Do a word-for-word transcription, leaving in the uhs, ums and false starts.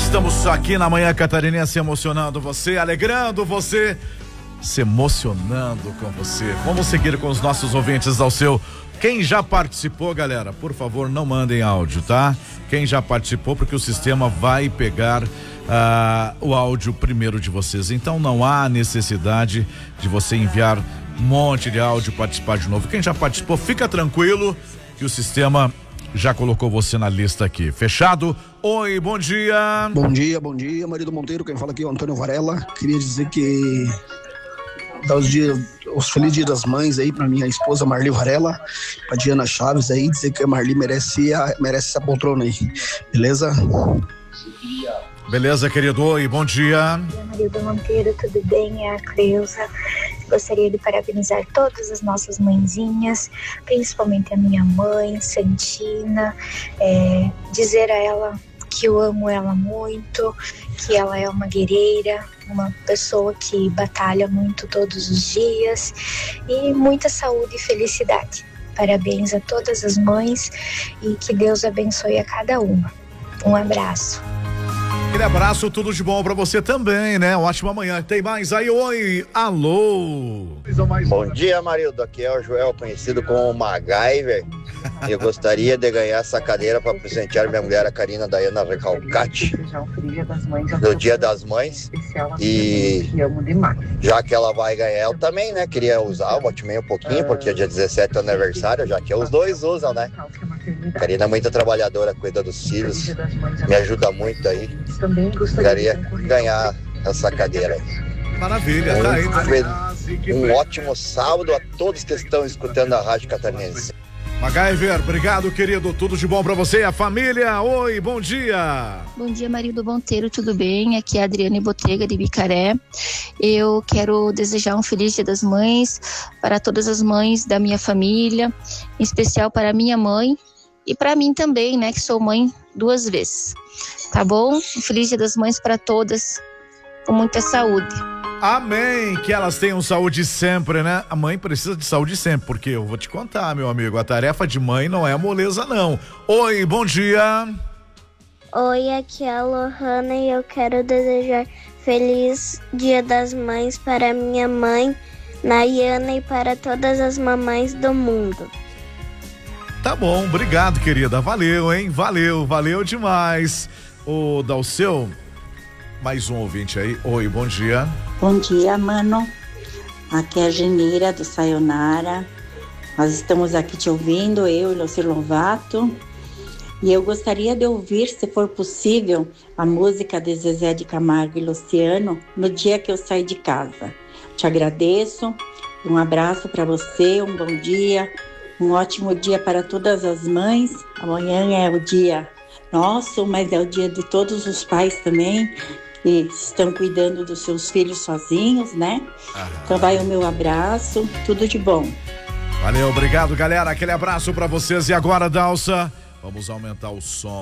Estamos aqui na Manhã Catarinense emocionando você, alegrando você, se emocionando com você. Vamos seguir com os nossos ouvintes ao seu. Quem já participou, galera, por favor, não mandem áudio, tá? Quem já participou, porque o sistema vai pegar uh, o áudio primeiro de vocês. Então não há necessidade de você enviar um monte de áudio, participar de novo. Quem já participou, fica tranquilo que o sistema já colocou você na lista aqui. Fechado? Oi, bom dia. Bom dia, bom dia, marido Monteiro. Quem fala aqui é o Antônio Varela. Queria dizer que dar os dias, os felizes dias das mães aí pra minha esposa Marli Varela, pra Diana Chaves aí, dizer que a Marli merece, a, merece essa poltrona aí. Beleza? Beleza, querido. Oi, bom dia. Bom dia, marido Monteiro, tudo bem? É a Cleusa. Gostaria de parabenizar todas as nossas mãezinhas, principalmente a minha mãe, Santina, é, dizer a ela que eu amo ela muito, que ela é uma guerreira, uma pessoa que batalha muito todos os dias, e muita saúde e felicidade. Parabéns a todas as mães e que Deus abençoe a cada uma. Um abraço. Aquele abraço, tudo de bom pra você também, né? Uma ótima manhã. Tem mais aí? Oi, alô. Bom dia, marido. Aqui é o Joel, conhecido como MacGyver. Eu gostaria de ganhar essa cadeira para presentear minha mulher, a Karina Dayana Recalcati, do Dia das Mães. E já que ela vai ganhar, eu também, né? Queria usar, eu motivei um pouquinho, porque é dia dezessete é aniversário, já que os dois usam, né? A Karina é muito trabalhadora, cuida dos filhos, me ajuda muito aí. Gostaria de ganhar essa cadeira aí. Maravilha, tá aí. Um ótimo sábado a todos que estão escutando a Rádio Catarinense. MacGyver, obrigado, querido. Tudo de bom pra você e a família. Oi, bom dia. Bom dia, marido Monteiro, tudo bem? Aqui é a Adriane Botega, de Bicaré. Eu quero desejar um feliz Dia das Mães para todas as mães da minha família, em especial para a minha mãe e para mim também, né, que sou mãe duas vezes. Tá bom? Um feliz Dia das Mães para todas, com muita saúde. Amém, que elas tenham saúde sempre, né? A mãe precisa de saúde sempre, porque eu vou te contar, meu amigo, a tarefa de mãe não é moleza, não. Oi, bom dia. Oi, aqui é a Lohana e eu quero desejar feliz Dia das Mães para minha mãe, Nayana, e para todas as mamães do mundo. Tá bom, obrigado, querida, valeu, hein? Valeu, valeu demais. O Dalceu, mais um ouvinte aí. Oi, bom dia. Bom dia, mano. Aqui é a Geneira do Sayonara. Nós estamos aqui te ouvindo, eu e Luci Lovato. E eu gostaria de ouvir, se for possível, a música de Zezé de Camargo e Luciano, No Dia que Eu Saí de Casa. Te agradeço. Um abraço para você, um bom dia. Um ótimo dia para todas as mães. Amanhã é o dia nosso, mas é o dia de todos os pais também, que estão cuidando dos seus filhos sozinhos, né? Aham. Então vai o meu abraço, tudo de bom. Valeu, obrigado, galera. Aquele abraço pra vocês. E agora, Dalsa, vamos aumentar o som.